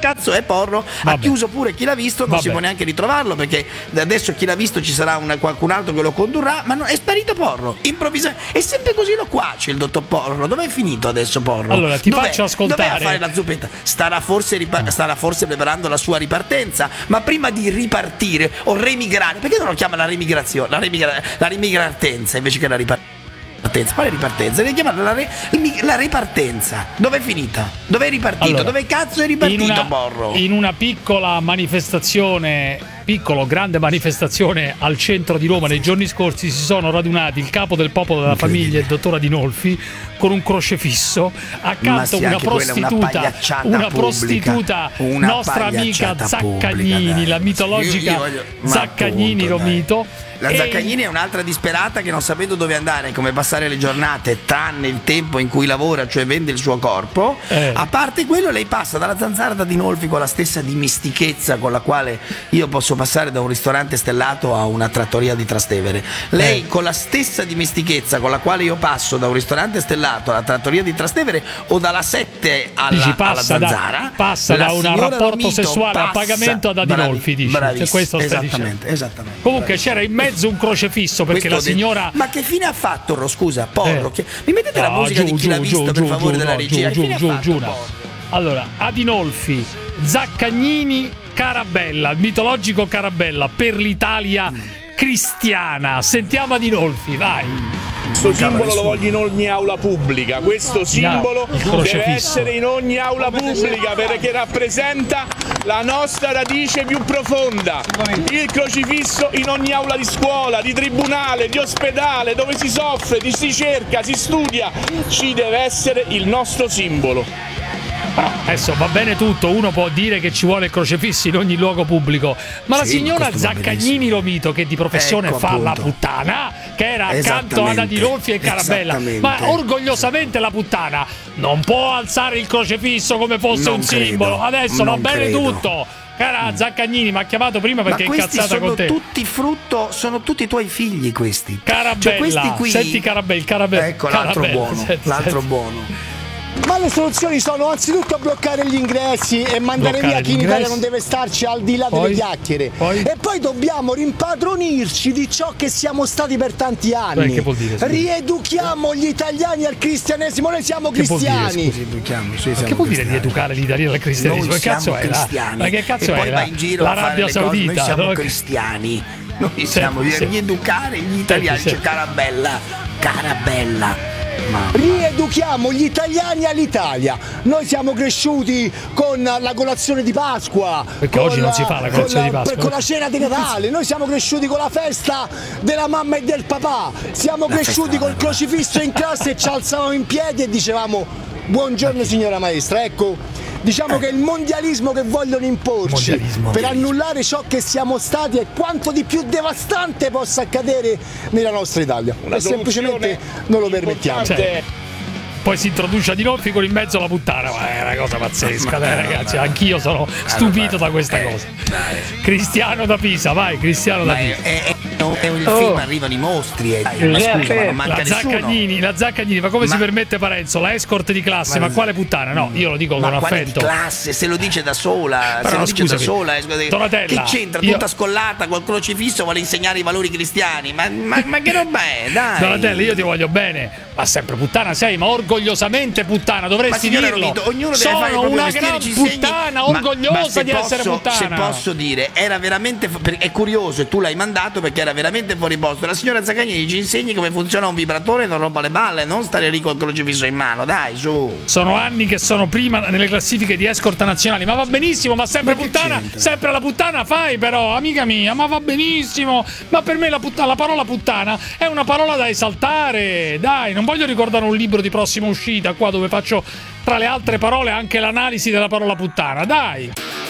cazzo è Porro? Ha chiuso pure Chi l'ha visto, non si può neanche ritrovarlo, perché adesso Chi l'ha visto ci sarà qualcun altro che lo condurrà, ma è sparito Porro, improvvisamente. È sempre così loquace il dottor Porro. Dov'è finito adesso Porro? Allora ti faccio ascoltare. Dov'è a fare la zuppetta? Starà forse preparando la sua ripartenza, ma prima di ripartire o remigrare, perché non lo chiama la remigrazione, la remigratenza invece che la ripartenza? Quale ripartenza? Deve chiamarla la ripartenza. Dov'è finita? Dov'è ripartito? Allora, dove cazzo è ripartito Porro? In una piccola grande manifestazione al centro di Roma nei giorni scorsi si sono radunati il capo del popolo della famiglia, il dottor Adinolfi, con un crocefisso, accanto una prostituta, nostra amica Zaccagnini, la mitologica Zaccagnini Romito. La Zaccagnini è un'altra disperata che, non sapendo dove andare, come passare le giornate, tranne il tempo in cui lavora, cioè vende il suo corpo, a parte quello lei passa dalla zanzara da Adinolfi con la stessa dimestichezza con la quale io posso passare da un ristorante stellato a una trattoria di Trastevere. Lei con la stessa dimestichezza con la quale io passo da un ristorante stellato alla trattoria di Trastevere o dalla 7 alla zanzara, passa da un rapporto sessuale a pagamento ad Adinolfi, dici. Cioè, questo esattamente. Comunque c'era in mezzo un crocefisso, perché la signora... Ma che fine ha fatto, scusa, Porro? Mi mettete la musica di Chi l'ha visto, per favore, della regia? Giù. Allora, Adinolfi, Zaccagnini, Carabella, il mitologico Carabella per l'Italia cristiana. Sentiamo Adinolfi, vai. Questo simbolo lo voglio in ogni aula pubblica, questo simbolo deve essere in ogni aula pubblica, perché rappresenta la nostra radice più profonda. Il crocifisso in ogni aula di scuola, di tribunale, di ospedale, dove si soffre, si cerca, si studia, ci deve essere il nostro simbolo. Adesso va bene tutto, uno può dire che ci vuole il crocifisso in ogni luogo pubblico, ma la signora Zaccagnini Romito, che di professione fa la puttana, che era accanto ad Adinolfi e Carabella, ma orgogliosamente la puttana, non può alzare il crocifisso come fosse un simbolo. Adesso va bene tutto. Cara Zaccagnini, mi ha chiamato prima perché è incazzata con te. Sono tutti i tuoi figli questi. Carabella, cioè, questi qui... senti Carabella. Ecco, l'altro buono. Ma le soluzioni sono anzitutto bloccare gli ingressi e mandare via chi in Italia non deve starci, al di là delle chiacchiere. E poi dobbiamo rimpadronirci di ciò che siamo stati per tanti anni. Che vuol dire? Rieduchiamo gli italiani al cristianesimo, noi siamo cristiani. Che vuol dire rieducare gli italiani al cristianesimo? Noi che cazzo siamo è? cristiani. Ma che cazzo e poi è? va in giro l'Arabia Saudita. Noi siamo cristiani. Noi siamo rieducare gli italiani. C'è Carabella. Rieduchiamo gli italiani all'Italia. Noi siamo cresciuti con la colazione di Pasqua, perché oggi non si fa la colazione di Pasqua, con la cena di Natale. Noi siamo cresciuti con la festa della mamma e del papà. Siamo cresciuti col crocifisso in classe e ci alzavamo in piedi e dicevamo buongiorno signora maestra. Ecco, diciamo che il mondialismo che vogliono imporci per annullare ciò che siamo stati è quanto di più devastante possa accadere nella nostra Italia. E semplicemente non lo permettiamo. Poi si introduce Adinolfi con in mezzo la puttana, ma è una cosa pazzesca, ragazzi. Anch'io sono stupito da questa cosa. Cristiano da Pisa, vai, Cristiano da Pisa. Il film arrivano i mostri, ma scusa, ma non manca la Zaccagnini, ma come si permette Parenzo? La escort di classe, ma quale puttana? No, io lo dico con affetto. Di classe, se lo dice da sola, Donatella, che c'entra? Tutta scollata col crocifisso, vuole insegnare i valori cristiani. Ma che roba è? Dai. Donatella, io ti voglio bene, ma sempre puttana sei, ma orgogliosamente puttana, dovresti dirlo. Romito, ognuno sono deve fare una gran puttana, orgogliosa di essere puttana. Se posso dire, era veramente, è curioso e tu l'hai mandato perché era veramente fuori posto. La signora Zaccagnini ci insegni come funziona un vibratore e non rompa le balle, non stare lì col crocifisso in mano, dai, su. Sono anni che sono prima nelle classifiche di escort nazionali, ma va benissimo, ma sempre puttana, sempre la puttana fai però, amica mia, ma va benissimo. Ma per me la parola puttana è una parola da esaltare, dai, non voglio ricordare un libro di prossima uscita qua dove faccio tra le altre parole anche l'analisi della parola puttana, dai.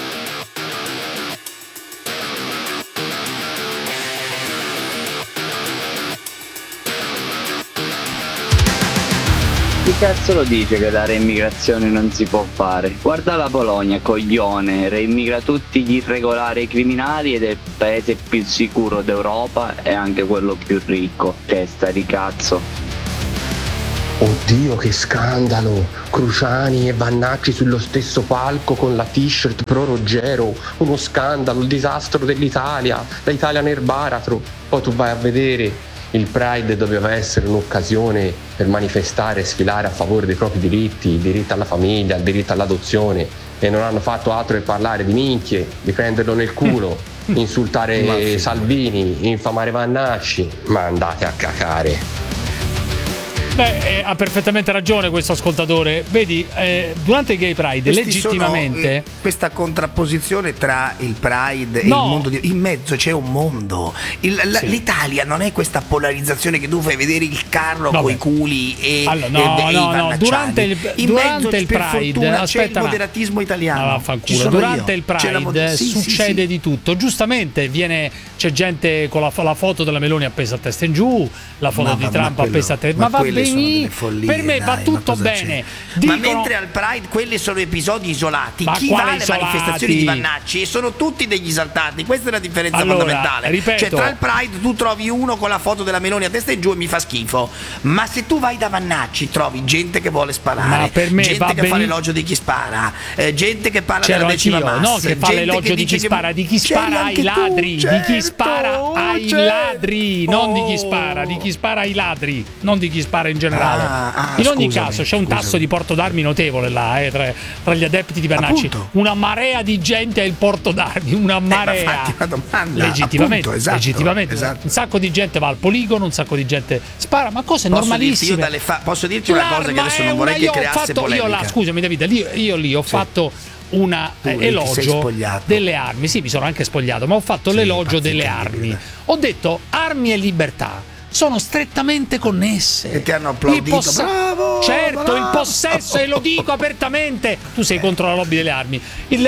Chi cazzo lo dice che la reimmigrazione non si può fare? Guarda la Polonia, coglione, reimmigra tutti gli irregolari e i criminali ed è il paese più sicuro d'Europa e anche quello più ricco. Testa di cazzo. Oddio, che scandalo! Cruciani e Vannacci sullo stesso palco con la t-shirt pro Ruggero, uno scandalo, il disastro dell'Italia, da Italian Air Baratro. Poi tu vai a vedere, il Pride doveva essere un'occasione per manifestare e sfilare a favore dei propri diritti, il diritto alla famiglia, il diritto all'adozione, e non hanno fatto altro che parlare di minchie, di prenderlo nel culo, insultare Salvini, infamare Vannacci. Ma andate a cacare. Beh, ha perfettamente ragione questo ascoltatore. Vedi, durante il Gay Pride, legittimamente questa contrapposizione tra il Pride e il mondo in mezzo c'è un mondo. L'Italia non è questa polarizzazione che tu fai vedere il carro coi culi e durante il Pride c'è il moderatismo italiano. Durante il Pride succede di tutto. Giustamente c'è gente con la foto della Meloni appesa a testa in giù, la foto di Trump appesa a testa, ma va bene. Follie, per me va tutto bene. Ma mentre al Pride quelli sono episodi isolati, chi va alle manifestazioni di Vannacci e sono tutti degli esaltati. Questa è la differenza fondamentale. Ripeto, cioè tra il Pride tu trovi uno con la foto della Meloni a testa in giù e mi fa schifo, ma se tu vai da Vannacci trovi gente che vuole sparare, gente che fa l'elogio di chi spara, gente che parla della decima massa, no, che fa l'elogio di chi spara, di chi spara ai ladri, di chi spara ai ladri, non di chi spara, di chi spara ai ladri, non di chi spara in generale. In ogni caso c'è un tasso di porto d'armi notevole là, tra gli adepti di Vannacci. Una marea di gente al porto d'armi, una marea. Una domanda, legittimamente, esatto. Un sacco di gente va al poligono, un sacco di gente spara, ma cose normalissime. Posso dirti una cosa che adesso non vorrei che creasse polemica. Scusami Davide, io lì ho fatto un elogio delle armi. Sì, mi sono anche spogliato, ma ho fatto l'elogio delle armi. Ho detto armi e libertà sono strettamente connesse. E ti hanno applaudito. Bravo, certo, bravo. Il possesso, e lo dico apertamente. Tu sei contro la lobby delle armi.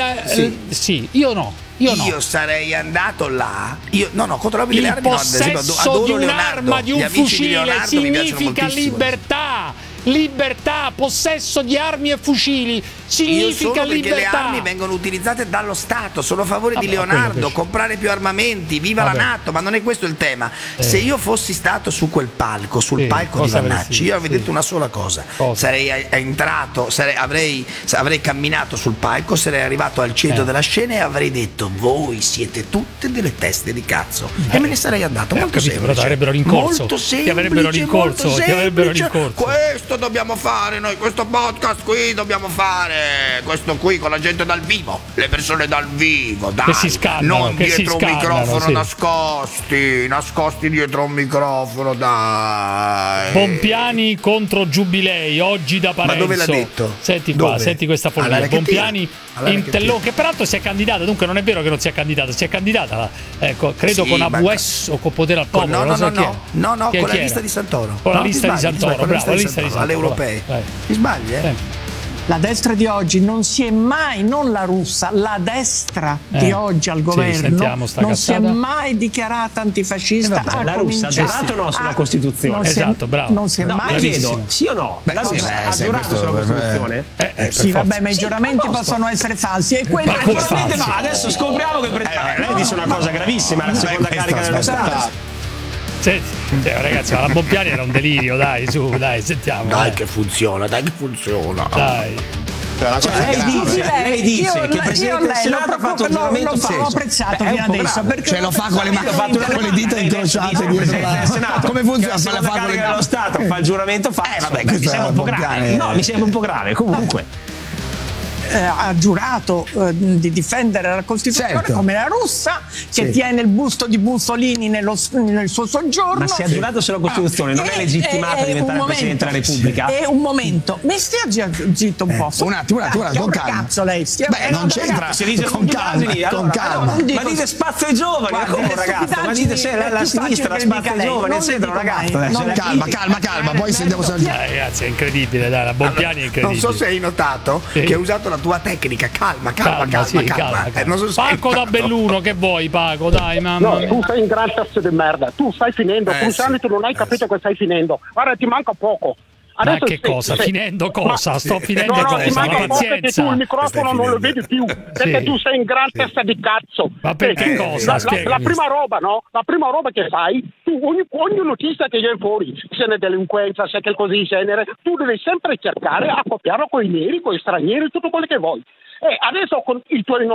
Sì, io no. Io sarei andato là. Contro la lobby delle armi no. Ad esempio, possesso di un'arma, di un fucile significa libertà. Libertà, possesso di armi e fucili significa libertà. Perché le armi vengono utilizzate dallo Stato. Sono a favore di Leonardo, comprare più armamenti, viva la NATO, ma non è questo il tema. Se io fossi stato su quel palco, palco di Vannacci, io avrei detto una sola cosa. Sarei entrato, avrei camminato sul palco, sarei arrivato al centro della scena e avrei detto: voi siete tutte delle teste di cazzo. E me ne sarei andato. Molto semplice. Però ti avrebbero rincorso. Molto semplice, ti avrebbero rincorso. Questo dobbiamo fare noi, questo podcast qui dobbiamo fare, questo qui con la gente dal vivo, le persone dal vivo, dai, che si scannano, non dietro un microfono nascosti dietro un microfono, dai. Pompiani contro Giubilei oggi da Parenzo. Ma dove l'ha detto? Senti qua, senti questa follia. Pompiani che peraltro si è candidata, dunque non è vero che non si è candidata, ecco, credo con AWS o con Potere al Popolo. No, con la lista di Santoro. Con la lista di Santoro, bravo, la lista di Santoro. Alle europee. Mi sbagli, La destra di oggi non si è mai, non la russa, la destra di oggi al governo non si è mai dichiarata antifascista. La russa ha giurato o no sulla Costituzione? Esatto, bravo. Non si è mai. Chiedo, sì o no? La russa ha giurato sulla Costituzione? Sì, vabbè, ma i giuramenti possono essere falsi. E quello adesso scopriamo che lei dice una cosa gravissima, la seconda carica dello Stato. Ragazzi, la Bompiani era un delirio, dai, sentiamo. Dai che funziona. Dai. Lei dice che il Presidente del Senato ha fatto un giuramento falso. L'ho apprezzato fino adesso, perché ce lo fa con le dita incrociate dietro la... Come funziona? La carica dello Stato fa il giuramento falso. Mi sembra un po' grave. No, mi sembra un po' grave, comunque. Ha giurato di difendere la Costituzione, come la russa che tiene il busto di Mussolini nel suo soggiorno. Ma se ha giurato sulla Costituzione non è legittimata a diventare Presidente della Repubblica? È un momento, mi stia zitto un po'. Un attimo, con calma. Cazzo lei non c'entra. Si dice con calma. Ma dite spazio ai giovani, ma come un ragazzo? Ma dite se la sinistra la spazio ai giovani, eccetera, un ragazzo. Calma, poi sentiamo ragazzi, è incredibile, dai, la Bompiani è incredibile. Non so se hai notato che hai usato la tua tecnica, calma. Non so se Paco da Belluno, che vuoi Paco, dai mamma. No, tu sei un gran pezzo di merda, tu stai finendo, tu non hai capito che stai finendo, guarda ti manca poco. Ma che cosa? Finendo cosa? Sto finendo cosa? La pazienza. Tu il microfono non lo vedi più perché tu sei in gran testa di cazzo. Ma perché cosa? La prima roba, no? La prima roba che fai, tu ogni notizia che viene fuori, se ne delinquenza, se che così in genere, tu devi sempre cercare a copiarlo con i neri, con gli stranieri, tutto quello che vuoi. E adesso con il tuo